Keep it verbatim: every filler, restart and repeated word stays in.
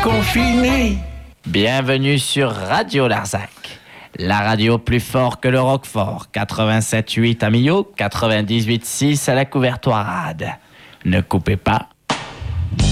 confiné. Bienvenue sur Radio Larzac, la radio plus fort que le Roquefort. quatre-vingt-sept virgule huit à Millau, quatre-vingt-dix-huit virgule six à la Couvertoirade. Ne coupez pas,